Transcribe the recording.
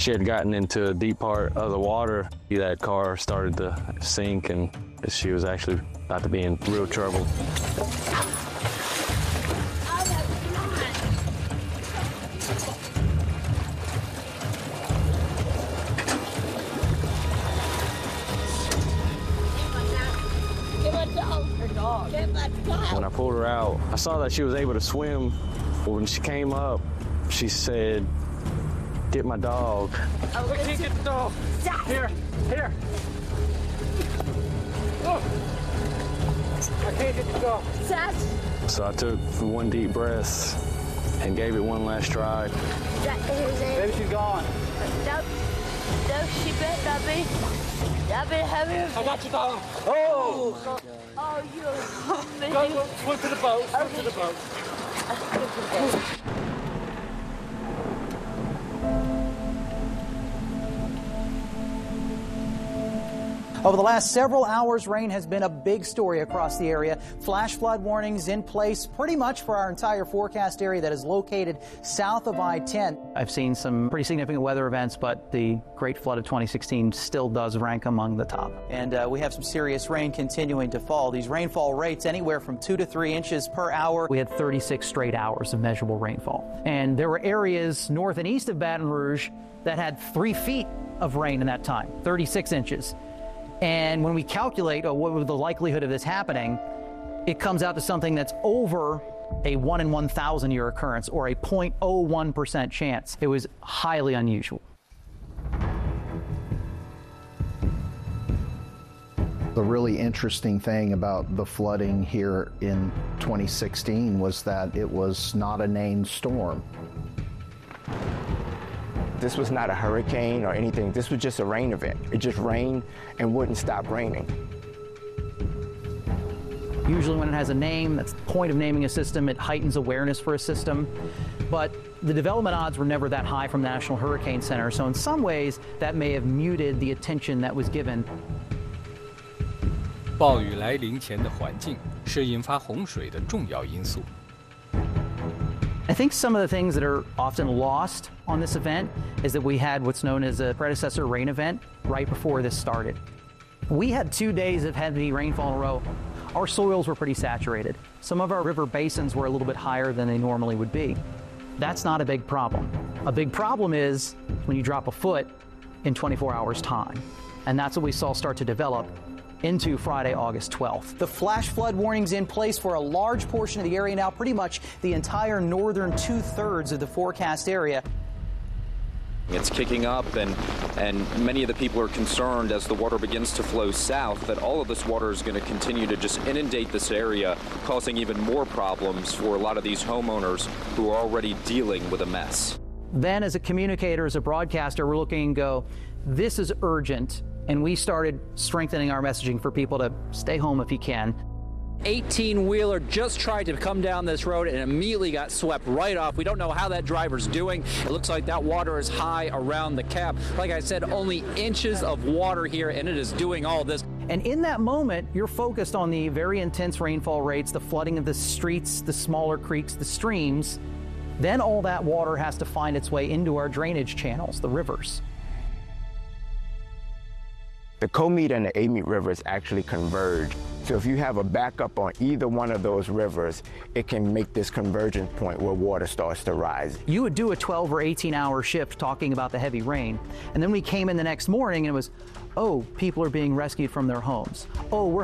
She had gotten into a deep part of the water. That car started to sink, and she was actually about to be in real trouble. When I pulled her out, I saw that she was able to swim. When she came up, she said, "Get my dog." I can't get the dog. Here. Oh. I can't get the dog. So I took one deep breath and gave it one last try. Maybe she's gone. No, she better not be. I've been having. I got your dog. Oh! Oh, you. Go, swim to the boat. Swim to the boat. Over the last several hours, rain has been a big story across the area. Flash flood warnings in place pretty much for our entire forecast area that is located south of I-10. I've seen some pretty significant weather events, but the Great Flood of 2016 still does rank among the top. And we have some serious rain continuing to fall. These rainfall rates anywhere from 2 to 3 inches per hour. We had 36 straight hours of measurable rainfall. And there were areas north and east of Baton Rouge that had 3 feet of rain in that time, 36 inches. And when we calculate what was the likelihood of this happening, it comes out to something that's over a 1 in 1,000 year occurrence, or a 0.01% chance. It was highly unusual. The really interesting thing about the flooding here in 2016 was that it was not a named storm. This was not a hurricane or anything. This was just a rain event. It just rained and wouldn't stop raining. Usually when it has a name, that's the point of naming a system, it heightens awareness for a system. But the development odds were never that high from the National Hurricane Center, so in some ways that may have muted the attention that was given. 暴雨来临前的环境是引发洪水的重要因素。 I think some of the things that are often lost on this event is that we had what's known as a predecessor rain event right before this started. We had 2 days of heavy rainfall in a row. Our soils were pretty saturated. Some of our river basins were a little bit higher than they normally would be. That's not a big problem. A big problem is when you drop a foot in 24 hours' time. And that's what we saw start to develop into Friday, August 12th. The flash flood warnings in place for a large portion of the area now, pretty much the entire northern 2/3 of the forecast area. It's kicking up, and many of the people are concerned as the water begins to flow south that all of this water is going to continue to just inundate this area, causing even more problems for a lot of these homeowners who are already dealing with a mess. Then as a communicator, as a broadcaster, we're looking and go, this is urgent. And we started strengthening our messaging for people to stay home if you can. 18-wheeler just tried to come down this road and immediately got swept right off. We don't know how that driver's doing. It looks like that water is high around the cab. Like I said, only inches of water here, and it is doing all this. And in that moment, you're focused on the very intense rainfall rates, the flooding of the streets, the smaller creeks, the streams. Then all that water has to find its way into our drainage channels, the rivers. The Comita and the Amite rivers actually converge. So if you have a backup on either one of those rivers, it can make this convergence point where water starts to rise. You would do a 12 or 18-hour shift talking about the heavy rain. And then we came in the next morning and it was, oh, people are being rescued from their homes. Oh, we're